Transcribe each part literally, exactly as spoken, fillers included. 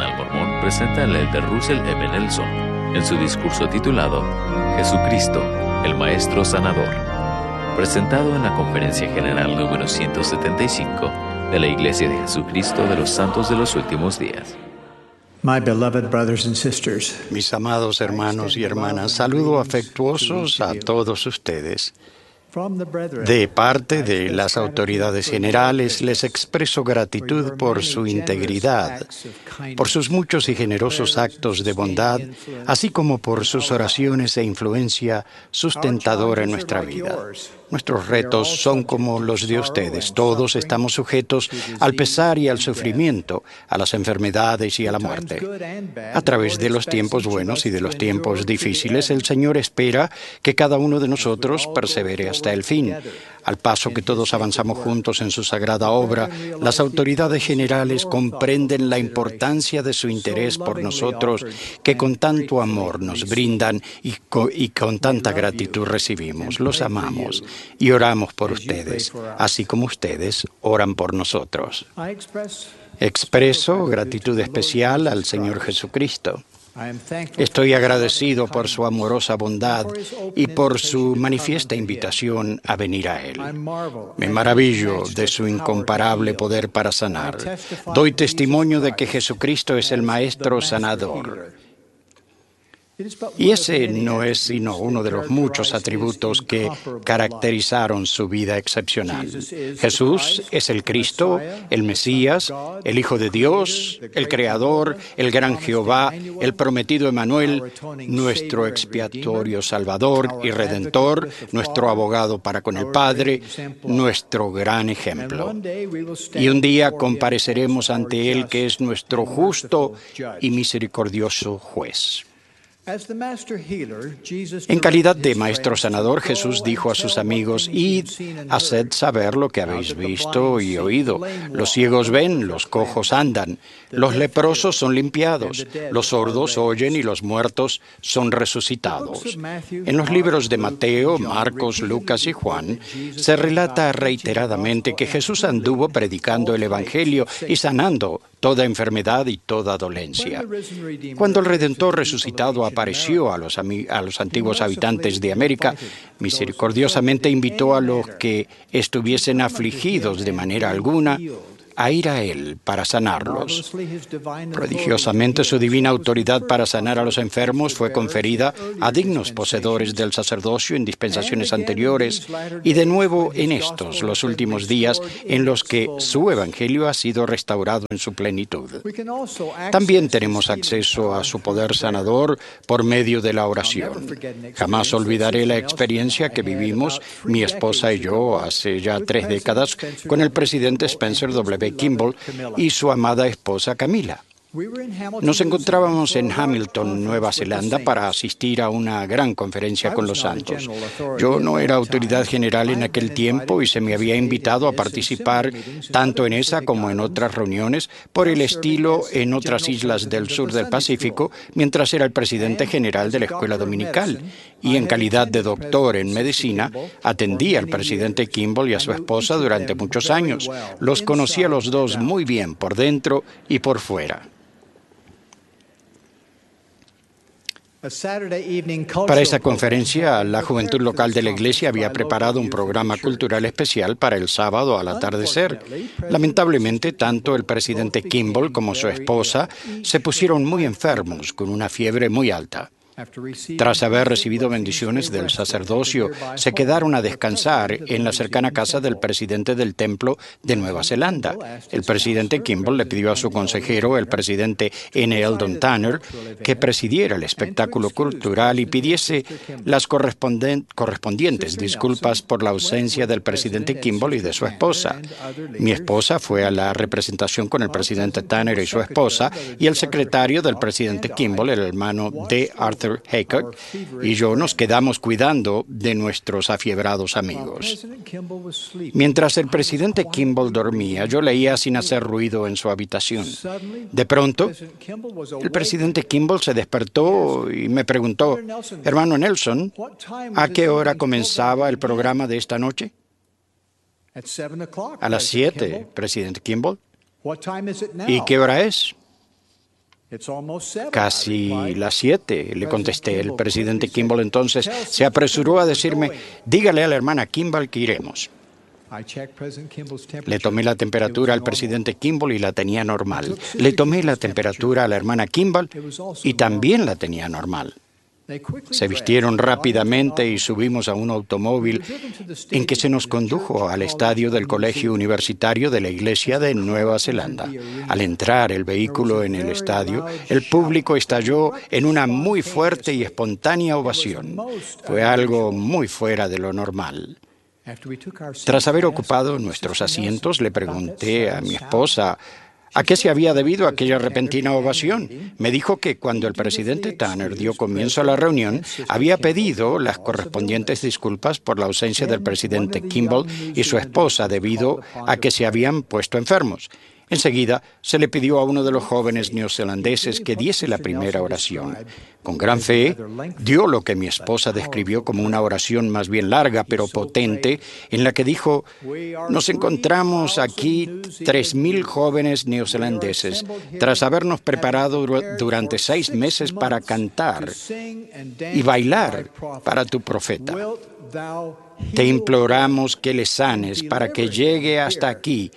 Internacional Mormón presenta al elder Russell M. Nelson en su discurso titulado Jesucristo, el Maestro Sanador, presentado en la Conferencia General número ciento setenta y cinco de la Iglesia de Jesucristo de los Santos de los Últimos Días. My beloved brothers and sisters, Mis amados hermanos y hermanas, saludo afectuosos a todos ustedes. De parte de las autoridades generales, les expreso gratitud por su integridad, por sus muchos y generosos actos de bondad, así como por sus oraciones e influencia sustentadora en nuestra vida. Nuestros retos son como los de ustedes. Todos estamos sujetos al pesar y al sufrimiento, a las enfermedades y a la muerte. A través de los tiempos buenos y de los tiempos difíciles, el Señor espera que cada uno de nosotros persevere hasta el fin. Al paso que todos avanzamos juntos en su sagrada obra, las autoridades generales comprenden la importancia de su interés por nosotros, que con tanto amor nos brindan y con, y con tanta gratitud recibimos. Los amamos y oramos por ustedes, así como ustedes oran por nosotros. Expreso gratitud especial al Señor Jesucristo. Estoy agradecido por su amorosa bondad y por su manifiesta invitación a venir a Él. Me maravillo de su incomparable poder para sanar. Doy testimonio de que Jesucristo es el Maestro Sanador. Y ese no es sino uno de los muchos atributos que caracterizaron su vida excepcional. Jesús es el Cristo, el Mesías, el Hijo de Dios, el Creador, el gran Jehová, el prometido Emmanuel, nuestro expiatorio Salvador y Redentor, nuestro abogado para con el Padre, nuestro gran ejemplo. Y un día compareceremos ante Él, que es nuestro justo y misericordioso juez. En calidad de Maestro Sanador, Jesús dijo a sus amigos: «Id, haced saber lo que habéis visto y oído. Los ciegos ven, los cojos andan, los leprosos son limpiados, los sordos oyen y los muertos son resucitados». En los libros de Mateo, Marcos, Lucas y Juan se relata reiteradamente que Jesús anduvo predicando el Evangelio y sanando toda enfermedad y toda dolencia. Cuando el Redentor resucitado apareció a los, a los antiguos habitantes de América, misericordiosamente invitó a los que estuviesen afligidos de manera alguna a ir a Él para sanarlos. Prodigiosamente, su divina autoridad para sanar a los enfermos fue conferida a dignos poseedores del sacerdocio en dispensaciones anteriores y de nuevo en estos, los últimos días, en los que su evangelio ha sido restaurado en su plenitud. También tenemos acceso a su poder sanador por medio de la oración. Jamás olvidaré la experiencia que vivimos, mi esposa y yo, hace ya tres décadas, con el presidente Spencer W. Kimball y su amada esposa Camila. Nos encontrábamos en Hamilton, Nueva Zelanda, para asistir a una gran conferencia con los santos. Yo no era autoridad general en aquel tiempo y se me había invitado a participar tanto en esa como en otras reuniones por el estilo en otras islas del sur del Pacífico, mientras era el presidente general de la escuela dominical. Y en calidad de doctor en medicina, atendí al presidente Kimball y a su esposa durante muchos años. Los conocí a los dos muy bien por dentro y por fuera. Para esa conferencia, la juventud local de la iglesia había preparado un programa cultural especial para el sábado al atardecer. Lamentablemente, tanto el presidente Kimball como su esposa se pusieron muy enfermos, con una fiebre muy alta. Tras haber recibido bendiciones del sacerdocio, se quedaron a descansar en la cercana casa del presidente del templo de Nueva Zelanda. El presidente Kimball le pidió a su consejero, el presidente N. Eldon Tanner, que presidiera el espectáculo cultural y pidiese las correspondientes disculpas por la ausencia del presidente Kimball y de su esposa. Mi esposa fue a la representación con el presidente Tanner y su esposa, y el secretario del presidente Kimball, el hermano D. Arthur Haycock, y yo nos quedamos cuidando de nuestros afiebrados amigos. Mientras el presidente Kimball dormía, yo leía sin hacer ruido en su habitación. De pronto, el presidente Kimball se despertó y me preguntó: «Hermano Nelson, ¿a qué hora comenzaba el programa de esta noche?» «A las siete, presidente Kimball». «¿Y qué hora es?» Casi las siete, le contesté. El presidente Kimball entonces se apresuró a decirme, dígale a la hermana Kimball que iremos. Le tomé la temperatura al presidente Kimball y la tenía normal. Le tomé la temperatura a la hermana Kimball y también la tenía normal. Se vistieron rápidamente y subimos a un automóvil en que se nos condujo al estadio del Colegio Universitario de la Iglesia de Nueva Zelanda. Al entrar el vehículo en el estadio, el público estalló en una muy fuerte y espontánea ovación. Fue algo muy fuera de lo normal. Tras haber ocupado nuestros asientos, le pregunté a mi esposa ¿a qué se había debido aquella repentina ovación? Me dijo que cuando el presidente Tanner dio comienzo a la reunión, había pedido las correspondientes disculpas por la ausencia del presidente Kimball y su esposa debido a que se habían puesto enfermos. Enseguida, se le pidió a uno de los jóvenes neozelandeses que diese la primera oración. Con gran fe, dio lo que mi esposa describió como una oración más bien larga, pero potente, en la que dijo, nos encontramos aquí tres mil jóvenes neozelandeses, tras habernos preparado durante seis meses para cantar y bailar para tu profeta. Te imploramos que le sanes para que llegue hasta aquí.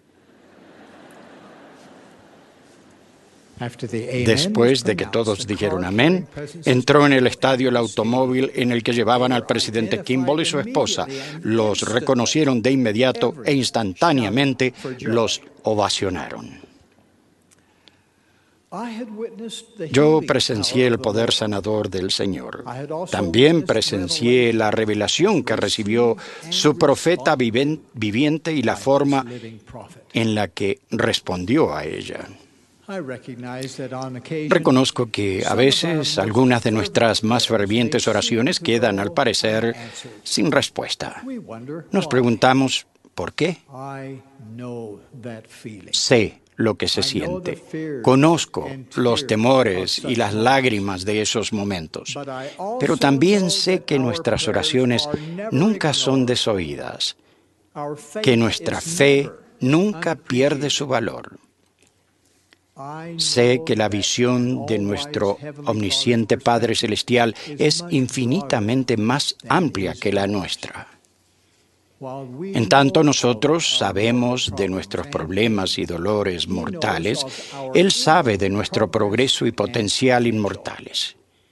Después de que todos dijeron amén, entró en el estadio el automóvil en el que llevaban al presidente Kimball y su esposa. Los reconocieron de inmediato e instantáneamente los ovacionaron. Yo presencié el poder sanador del Señor. También presencié la revelación que recibió su profeta viviente y la forma en la que respondió a ella. Reconozco que a veces algunas de nuestras más fervientes oraciones quedan, al parecer, sin respuesta. Nos preguntamos, ¿por qué? Sé lo que se siente. Conozco los temores y las lágrimas de esos momentos. Pero también sé que nuestras oraciones nunca son desoídas, que nuestra fe nunca pierde su valor. Sé que la visión de nuestro omnisciente Padre Celestial es infinitamente más amplia que la nuestra. En tanto nosotros sabemos de nuestros problemas y dolores mortales, Él sabe de nuestro progreso y potencial inmortales.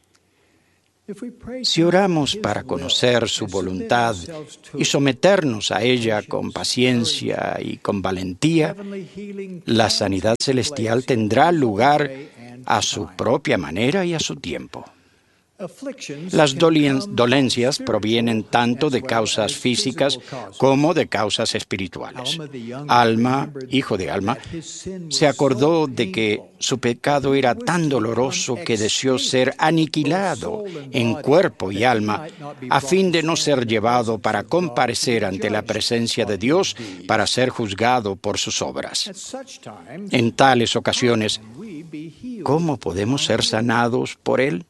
Si oramos para conocer su voluntad y someternos a ella con paciencia y con valentía, la sanidad celestial tendrá lugar a su propia manera y a su tiempo. Las dolencias provienen tanto de causas físicas como de causas espirituales. Alma, hijo de Alma, se acordó de que su pecado era tan doloroso que deseó ser aniquilado en cuerpo y alma a fin de no ser llevado para comparecer ante la presencia de Dios para ser juzgado por sus obras. En tales ocasiones, ¿cómo podemos ser sanados por Él?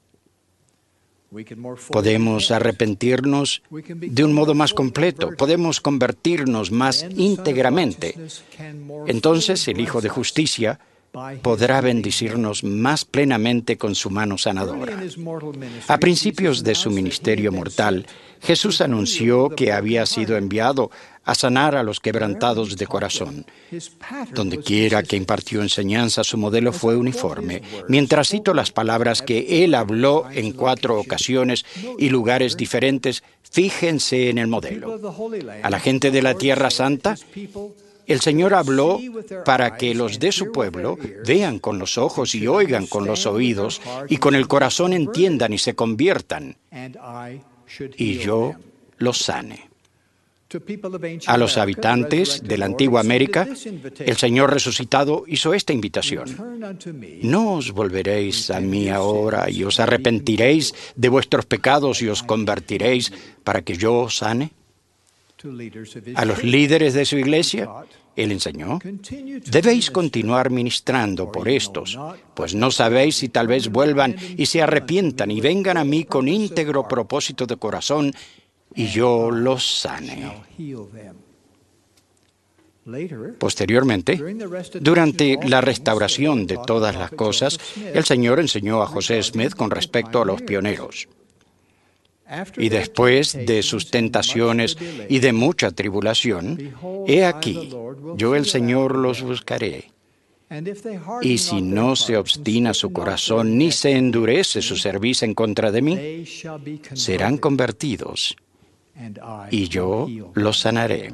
Podemos arrepentirnos de un modo más completo, podemos convertirnos más íntegramente. Entonces el Hijo de Justicia podrá bendecirnos más plenamente con su mano sanadora. A principios de su ministerio mortal, Jesús anunció que había sido enviado a sanar a los quebrantados de corazón. Donde quiera que impartió enseñanza, su modelo fue uniforme. Mientras cito las palabras que Él habló en cuatro ocasiones y lugares diferentes, fíjense en el modelo. A la gente de la Tierra Santa, el Señor habló para que los de su pueblo vean con los ojos y oigan con los oídos y con el corazón entiendan y se conviertan, y yo los sane. A los habitantes de la antigua América, el Señor resucitado hizo esta invitación. ¿No os volveréis a mí ahora y os arrepentiréis de vuestros pecados y os convertiréis para que yo os sane? A los líderes de su iglesia, Él enseñó, debéis continuar ministrando por estos, pues no sabéis si tal vez vuelvan y se arrepientan y vengan a mí con íntegro propósito de corazón y yo los sane. Posteriormente, durante la restauración de todas las cosas, el Señor enseñó a José Smith con respecto a los pioneros. Y después de sus tentaciones y de mucha tribulación, he aquí, yo el Señor los buscaré. Y si no se obstina su corazón ni se endurece su cerviz en contra de mí, serán convertidos y yo los sanaré.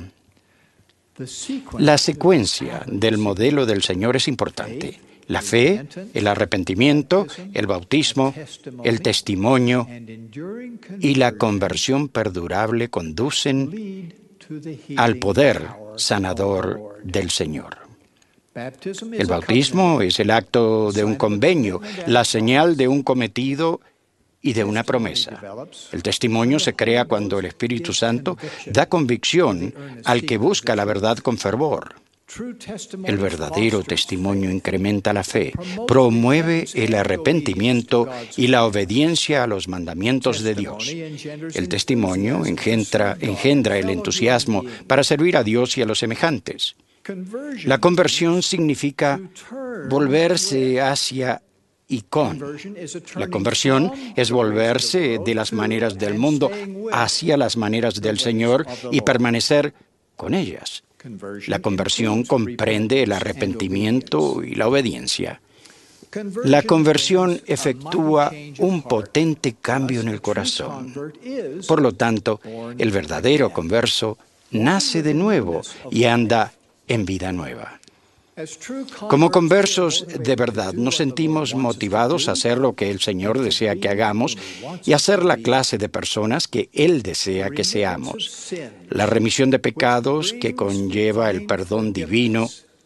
La secuencia del modelo del Señor es importante. La fe, el arrepentimiento, el bautismo, el testimonio y la conversión perdurable conducen al poder sanador del Señor. El bautismo es el acto de un convenio, la señal de un cometido y de una promesa. El testimonio se crea cuando el Espíritu Santo da convicción al que busca la verdad con fervor. El verdadero testimonio incrementa la fe, promueve el arrepentimiento y la obediencia a los mandamientos de Dios. El testimonio engendra, engendra el entusiasmo para servir a Dios y a los semejantes. La conversión significa volverse hacia y con. La conversión es volverse de las maneras del mundo hacia las maneras del Señor y permanecer con ellas. La conversión comprende el arrepentimiento y la obediencia. La conversión efectúa un potente cambio en el corazón. Por lo tanto, el verdadero converso nace de nuevo y anda en vida nueva. Como conversos de verdad, nos sentimos motivados a hacer lo que el Señor desea que hagamos y a ser la clase de personas que Él desea que seamos. La remisión de pecados que conlleva el perdón divino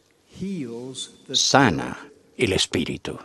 sana el espíritu.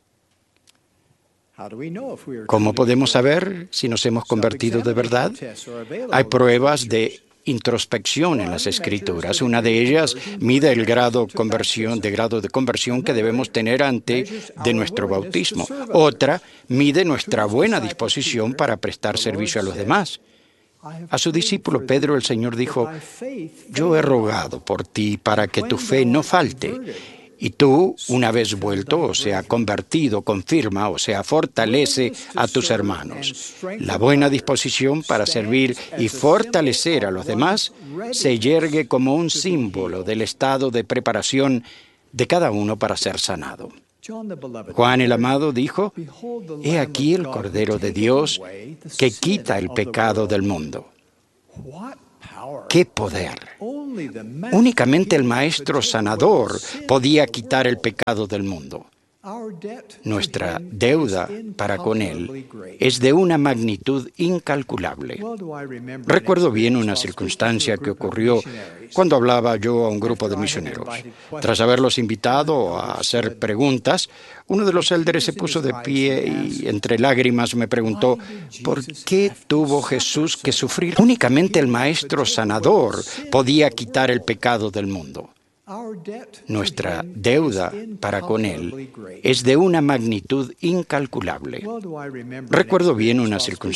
¿Cómo podemos saber si nos hemos convertido de verdad? Hay pruebas de introspección en las Escrituras. Una de ellas mide el grado, conversión, de grado de conversión que debemos tener ante de nuestro bautismo. Otra mide nuestra buena disposición para prestar servicio a los demás. A su discípulo Pedro el Señor dijo: yo he rogado por ti para que tu fe no falte. Y tú, una vez vuelto, o sea, convertido, confirma, o sea, fortalece a tus hermanos. La buena disposición para servir y fortalecer a los demás se yergue como un símbolo del estado de preparación de cada uno para ser sanado. Juan el Amado dijo: he aquí el Cordero de Dios que quita el pecado del mundo. ¡Qué poder! Únicamente el Maestro Sanador podía quitar el pecado del mundo. Nuestra deuda para con Él es de una magnitud incalculable. Recuerdo bien una circunstancia que ocurrió cuando hablaba yo a un grupo de misioneros. Tras haberlos invitado a hacer preguntas, uno de los élderes se puso de pie y entre lágrimas me preguntó: ¿por qué tuvo Jesús que sufrir? Únicamente el Maestro Sanador podía quitar el pecado del mundo. Nuestra deuda para con Él es de una magnitud incalculable. Recuerdo bien una circunstancia